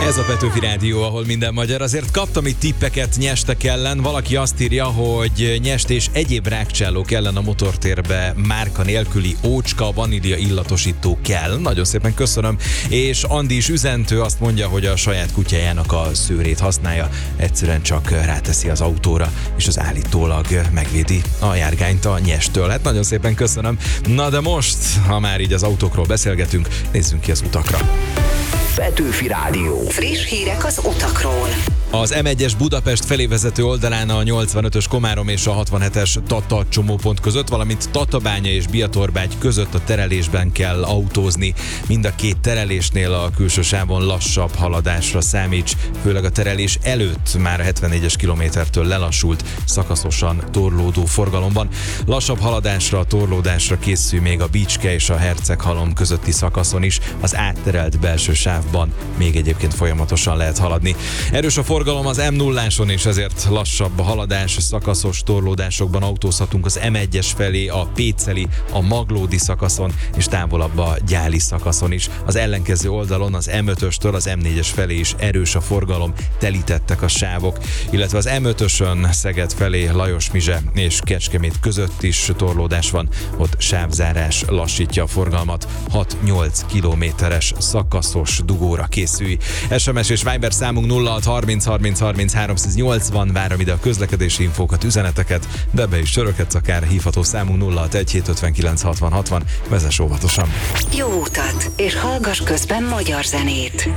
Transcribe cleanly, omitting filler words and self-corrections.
Ez a Petőfi Rádió, ahol minden magyar. Azért kaptam itt tippeket nyestek ellen. Valaki azt írja, hogy nyest és egyéb rákcsálók ellen a motortérbe márka nélküli ócska, vanília illatosító kell. Nagyon szépen köszönöm. És Andi is üzentő, azt mondja, hogy a saját kutyájának a szőrét használja. Egyszerűen csak ráteszi az autóra, és az állítólag megvédi a járgányt a nyestől. Hát nagyon szépen köszönöm. Na de most, ha már így az autókról beszélgetünk, nézzünk ki az utakra. Petőfi Rádió. Friss hírek az utakról. Az M1-es Budapest felé vezető oldalán a 85-ös Komárom és a 67-es Tata csomópont között, valamint Tatabánya és Biatorbágy között a terelésben kell autózni. Mind a két terelésnél a külső sávon lassabb haladásra számíts, főleg a terelés előtt már a 74-es kilométertől lelassult, szakaszosan torlódó forgalomban. Lassabb haladásra, torlódásra készül még a Bicske és a Herceghalom közötti szakaszon is, az átterelt belső sávban még egyébként folyamatosan lehet haladni. Erős a forgalom az M0-áson, és ezért lassabb a haladás, szakaszos torlódásokban autózhatunk az M1-es felé, a Péceli, a Maglódi szakaszon, és távolabb a Gyáli szakaszon is. Az ellenkező oldalon az M5-östől az M4-es felé is erős a forgalom, telítettek a sávok, illetve az M5-ösön Szeged felé Lajos-Mizse és Kecskemét között is torlódás van, ott sávzárás lassítja a forgalmat, 6-8 kilométeres szakaszos dugóra készülj. SMS és Viber számunk 0630 30 30 380, várom ide a közlekedési infókat, üzeneteket, de be is csöröghetsz akár, hívható számunk 061 759 60 60, vezess óvatosan. Jó utat, és hallgass közben magyar zenét.